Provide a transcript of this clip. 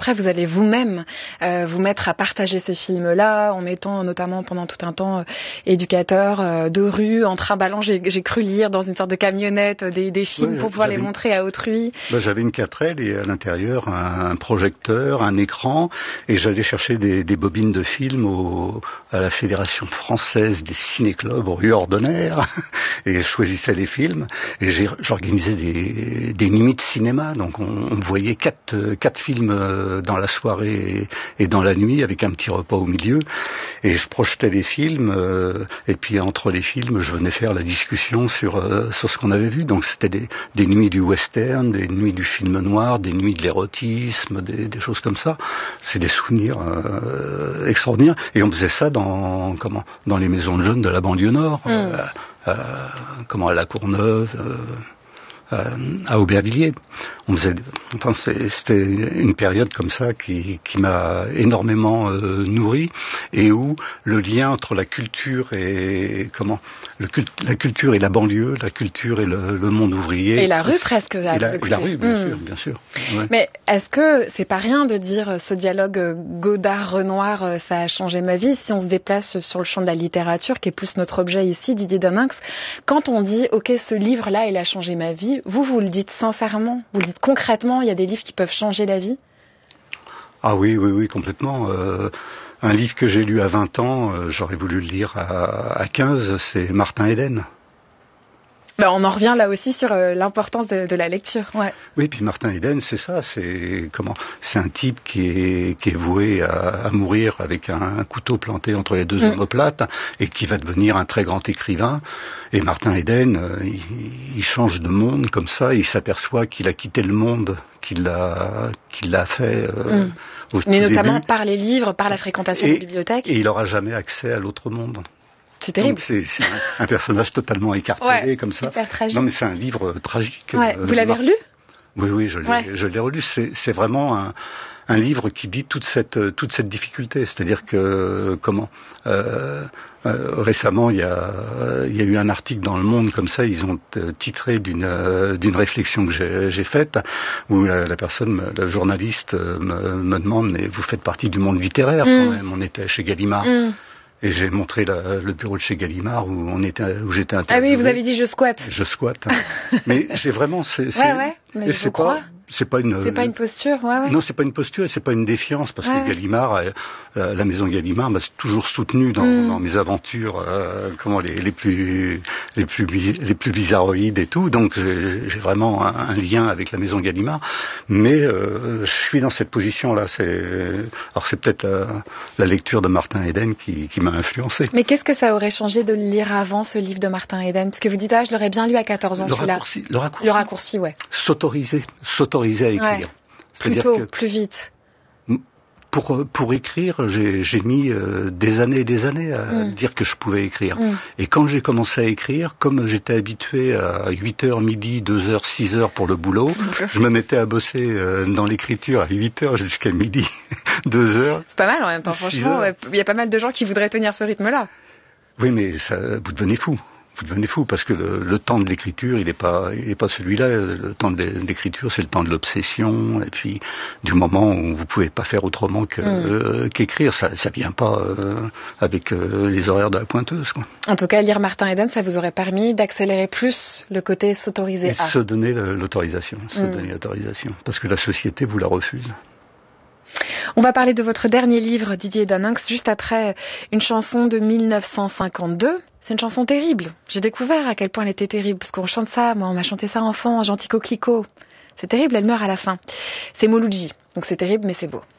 après, vous allez vous-même vous mettre à partager ces films-là, en étant notamment pendant tout un temps éducateur de rue, en trimballant, j'ai cru lire dans une sorte de camionnette des films pour pouvoir les montrer à autrui. J'avais une 4L et à l'intérieur un projecteur, un écran, et j'allais chercher des bobines de films à la Fédération française des ciné-clubs rue Ordonnaire, et je choisissais les films, et j'organisais des nuits de cinéma, donc on voyait quatre films dans la soirée et dans la nuit, avec un petit repas au milieu, et je projetais les films, et puis entre les films, je venais faire la discussion sur ce qu'on avait vu, donc c'était des nuits du western, des nuits du film noir, des nuits de l'érotisme, des choses comme ça. C'est des souvenirs extraordinaires, et on faisait ça dans les maisons de jeunes de la banlieue nord, à La Courneuve, à Aubervilliers. C'était une période comme ça qui m'a énormément nourri, et où le lien entre la culture et la culture et la banlieue, la culture et le monde ouvrier. Et la rue presque. Et la rue, bien sûr. Ouais. Mais est-ce que c'est pas rien de dire ce dialogue Godard-Renoir, ça a changé ma vie, si on se déplace sur le champ de la littérature, qui est plus notre objet ici, Didier Daninx, quand on dit, ok, ce livre-là, il a changé ma vie, vous le dites sincèrement, vous le dites concrètement, il y a des livres qui peuvent changer la vie? Ah oui, complètement. Un livre que j'ai lu à 20 ans, j'aurais voulu le lire à 15, c'est Martin Eden. On en revient là aussi sur l'importance de la lecture. Ouais. Oui, puis Martin Eden, c'est ça, c'est un type qui est voué à mourir avec un couteau planté entre les deux omoplates, et qui va devenir un très grand écrivain. Et Martin Eden, il change de monde comme ça, et il s'aperçoit qu'il a quitté le monde qu'il l'a fait au Mais notamment début, par les livres, par la fréquentation des bibliothèques. Et il n'aura jamais accès à l'autre monde. C'est terrible. Donc c'est un personnage totalement écartelé, comme ça. Hyper tragique. Non, mais c'est un livre tragique. Ouais. Vous l'avez relu? Oui, je l'ai relu. C'est vraiment un livre qui dit toute cette difficulté. C'est-à-dire que récemment, il y a eu un article dans Le Monde comme ça. Ils ont titré d'une réflexion que j'ai faite, où la journaliste me demande, mais vous faites partie du monde littéraire quand même. On était chez Gallimard. Et j'ai montré le bureau de chez Gallimard où j'étais interviewé. Ah oui, vous avez dit je squatte. Je squatte. Mais j'ai vraiment mais je crois. C'est pas une posture, Non, c'est pas une posture, c'est pas une défiance, parce que Gallimard, la maison Gallimard m'a toujours soutenu dans mes aventures, les plus bizarroïdes et tout. Donc j'ai vraiment un lien avec la maison Gallimard. Mais je suis dans cette position-là. Alors c'est peut-être la lecture de Martin Eden qui m'a influencé. Mais qu'est-ce que ça aurait changé de le lire avant, ce livre de Martin Eden? Parce que vous dites, je l'aurais bien lu à 14 ans, celui-là. Le raccourci, ouais. S'autoriser à écrire. Plus vite. Pour écrire, j'ai mis des années et des années à dire que je pouvais écrire. Et quand j'ai commencé à écrire, comme j'étais habitué à 8h, midi, 2h, 6h pour le boulot, je me mettais à bosser dans l'écriture à 8h jusqu'à midi, 2h. C'est pas mal en même temps, franchement. Il y a pas mal de gens qui voudraient tenir ce rythme-là. Oui, mais vous devenez fou. Vous devenez fou, parce que le temps de l'écriture, il est pas celui-là. Le temps de l'écriture, c'est le temps de l'obsession, et puis du moment où vous pouvez pas faire autrement qu'écrire, ça vient pas avec les horaires de la pointeuse, quoi. En tout cas, lire Martin Eden, ça vous aurait permis d'accélérer plus le côté s'autoriser à. Se donner l'autorisation, parce que la société vous la refuse. On va parler de votre dernier livre, Didier Daninx, juste après une chanson de 1952. C'est une chanson terrible. J'ai découvert à quel point elle était terrible, parce qu'on chante ça, moi on m'a chanté ça enfant, Gentil Coquelicot. C'est terrible, elle meurt à la fin. C'est Mouloudji, donc c'est terrible mais c'est beau.